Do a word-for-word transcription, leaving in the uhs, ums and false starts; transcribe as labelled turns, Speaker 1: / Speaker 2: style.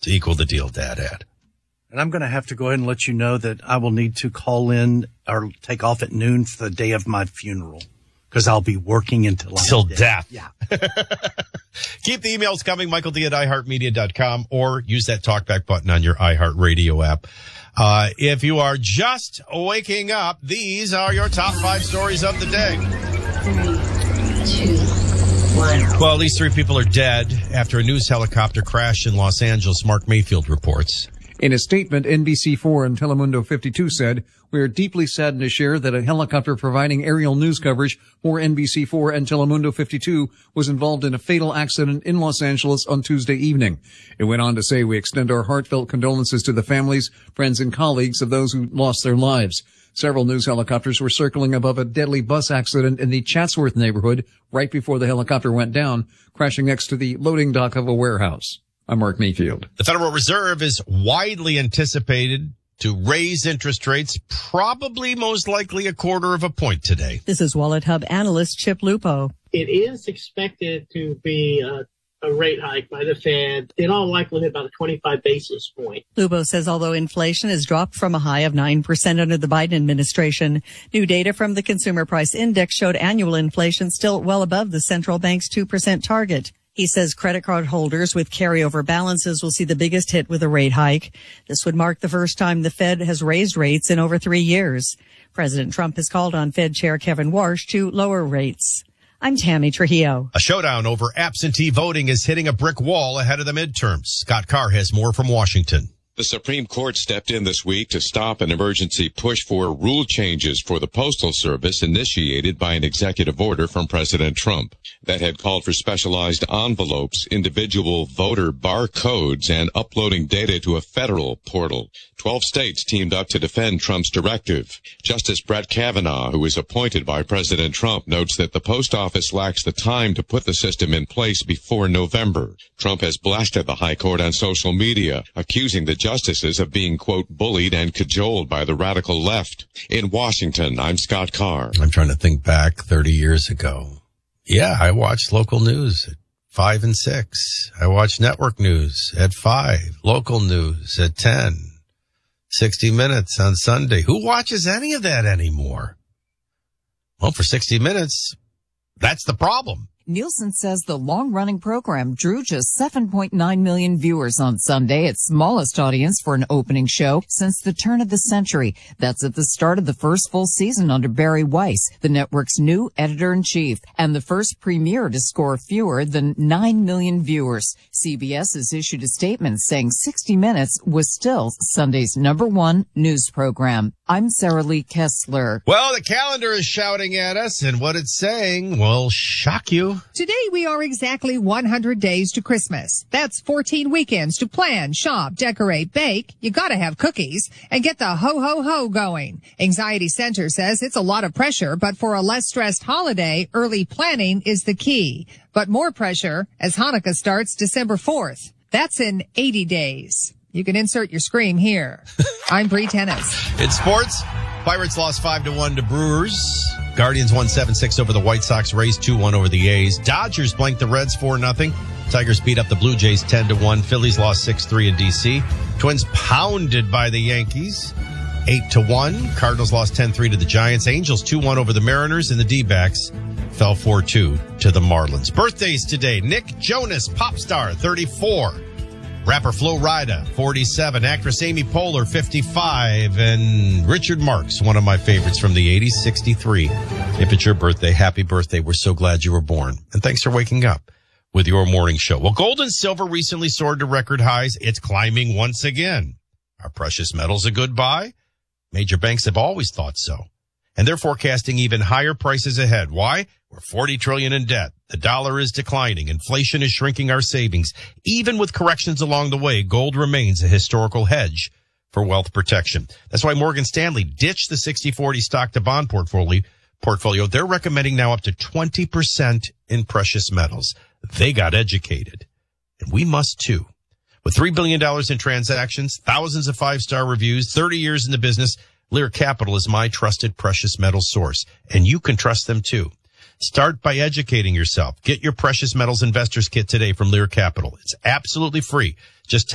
Speaker 1: to equal the deal Dad had.
Speaker 2: And I'm going to have to go ahead and let you know that I will need to call in or take off at noon for the day of my funeral because I'll be working until
Speaker 1: Till death.
Speaker 2: Yeah.
Speaker 1: Keep the emails coming, Michael D at i heart media dot com, or use that talkback button on your iHeartRadio app. Uh, if you are just waking up, these are your top five stories of the day.
Speaker 3: Three, two, one.
Speaker 1: Well, at least three people are dead after a news helicopter crash in Los Angeles, Mark Mayfield reports.
Speaker 4: In a statement, N B C four and Telemundo fifty-two said, "We are deeply saddened to share that a helicopter providing aerial news coverage for N B C four and Telemundo fifty-two was involved in a fatal accident in Los Angeles on Tuesday evening." It went on to say, "We extend our heartfelt condolences to the families, friends, and colleagues of those who lost their lives." Several news helicopters were circling above a deadly bus accident in the Chatsworth neighborhood right before the helicopter went down, crashing next to the loading dock of a warehouse. I'm Mark Mayfield.
Speaker 1: The Federal Reserve is widely anticipated to raise interest rates, probably most likely a quarter of a point today.
Speaker 5: This is Wallet Hub analyst Chip Lupo.
Speaker 6: It is expected to be a, a rate hike by the Fed, in all likelihood about a twenty-five basis point.
Speaker 5: Lupo says although inflation has dropped from a high of nine percent under the Biden administration, new data from the Consumer Price Index showed annual inflation still well above the central bank's two percent target. He says credit card holders with carryover balances will see the biggest hit with a rate hike. This would mark the first time the Fed has raised rates in over three years. President Trump has called on Fed Chair Kevin Warsh to lower rates. I'm Tammy Trujillo.
Speaker 1: A showdown over absentee voting is hitting a brick wall ahead of the midterms. Scott Carr has more from Washington.
Speaker 7: The Supreme Court stepped in this week to stop an emergency push for rule changes for the Postal Service initiated by an executive order from President Trump that had called for specialized envelopes, individual voter barcodes, and uploading data to a federal portal. Twelve states teamed up to defend Trump's directive. Justice Brett Kavanaugh, who was appointed by President Trump, notes that the post office lacks the time to put the system in place before November. Trump has blasted the high court on social media, accusing the justices of being, quote, bullied and cajoled by the radical left. In Washington, I'm Scott Carr.
Speaker 1: I'm trying to think back thirty years ago. Yeah, I watched local news at five and six. I watched network news at five, local news at ten, sixty minutes on Sunday. Who watches any of that anymore? Well, for sixty minutes, that's the problem.
Speaker 8: Nielsen says the long-running program drew just seven point nine million viewers on Sunday, its smallest audience for an opening show since the turn of the century. That's at the start of the first full season under Barry Weiss, the network's new editor-in-chief, and the first premiere to score fewer than nine million viewers. C B S has issued a statement saying sixty minutes was still Sunday's number one news program. I'm Sarah Lee Kessler.
Speaker 1: Well, the calendar is shouting at us, and what it's saying will shock you.
Speaker 9: Today we are exactly one hundred days to Christmas. That's fourteen weekends to plan, shop, decorate, bake. You gotta have cookies and get the ho-ho-ho going. Anxiety Center says it's a lot of pressure, but for a less stressed holiday, early planning is the key. But more pressure as Hanukkah starts December fourth. That's in eighty days. You can insert your scream here. I'm Bree Tennis.
Speaker 1: In sports, Pirates lost five to one to Brewers. Guardians won seven six over the White Sox. Rays two one over the A's. Dodgers blanked the Reds four nothing. Tigers beat up the Blue Jays ten to one. Phillies lost six three in D C. Twins pounded by the Yankees eight to one. Cardinals lost ten three to the Giants. Angels two one over the Mariners, and the D-backs fell four two to the Marlins. Birthdays today: Nick Jonas, pop star, thirty-four. Rapper Flo Rida, forty-seven. Actress Amy Poehler, fifty-five. And Richard Marx, one of my favorites from the eighties, sixty-three. If it's your birthday, happy birthday. We're so glad you were born. And thanks for waking up with your morning show. Well, gold and silver recently soared to record highs. It's climbing once again. Are precious metals a good buy? Major banks have always thought so. And they're forecasting even higher prices ahead. Why? We're forty trillion dollars in debt. The dollar is declining. Inflation is shrinking our savings. Even with corrections along the way, gold remains a historical hedge for wealth protection. That's why Morgan Stanley ditched the sixty forty stock to bond portfolio. Portfolio. They're recommending now up to twenty percent in precious metals. They got educated. And we must too. With three billion dollars in transactions, thousands of five-star reviews, thirty years in the business, Lear Capital is my trusted precious metal source, and you can trust them too. Start by educating yourself. Get your precious metals investors kit today from Lear Capital. It's absolutely free. Just